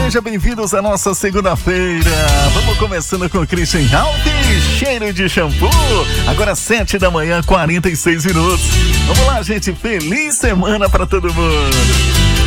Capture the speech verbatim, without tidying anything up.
Sejam bem-vindos à nossa segunda-feira. Vamos começando com o Christian Alves, cheiro de shampoo. Agora sete da manhã, quarenta e seis minutos. Vamos lá, gente. Feliz semana para todo mundo.